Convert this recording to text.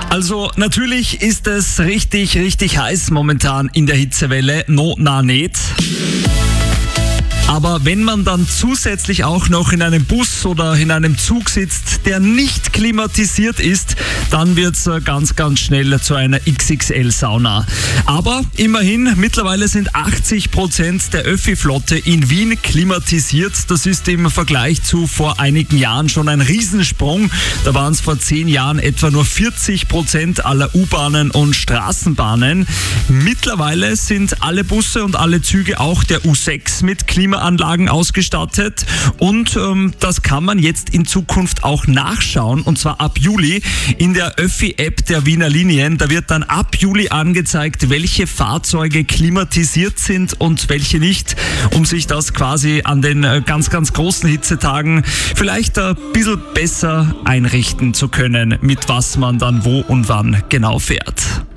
Also natürlich ist es richtig heiß momentan in der Hitzewelle, no na nicht. Aber wenn man dann zusätzlich auch noch in einem Bus oder in einem Zug sitzt, der nicht klimatisiert ist, dann wird's ganz schnell zu einer XXL-Sauna. Aber immerhin, mittlerweile sind 80% der Öffi-Flotte in Wien klimatisiert. Das ist im Vergleich zu vor einigen Jahren schon ein Riesensprung. Da waren es vor 10 Jahren etwa nur 40% aller U-Bahnen und Straßenbahnen. Mittlerweile sind alle Busse und alle Züge auch der U6 mit Klimaanlagen ausgestattet und das kann man jetzt in Zukunft auch nachschauen, und zwar ab Juli in der Öffi-App der Wiener Linien. Da wird dann ab Juli angezeigt, welche Fahrzeuge klimatisiert sind und welche nicht, um sich das quasi an den ganz großen Hitzetagen vielleicht ein bisschen besser einrichten zu können, mit was man dann wo und wann genau fährt.